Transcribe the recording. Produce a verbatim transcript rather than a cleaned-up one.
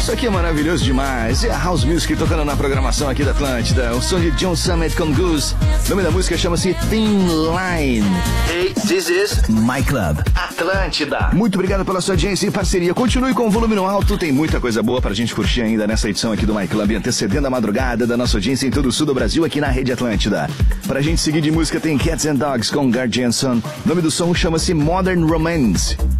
Isso aqui é maravilhoso demais. É a House Music tocando na programação aqui da Atlântida. O som de John Summit com Goose. O nome da música chama-se Thin Line. Hey, this is My Club Atlântida. Muito obrigado pela sua audiência e parceria. Continue com o volume no alto. Tem muita coisa boa pra gente curtir ainda nessa edição aqui do My Club, antecedendo a madrugada da nossa audiência em todo o sul do Brasil aqui na Rede Atlântida. Pra gente seguir de música tem Cats and Dogs com Gard Janson. O nome do som chama-se Modern Romance.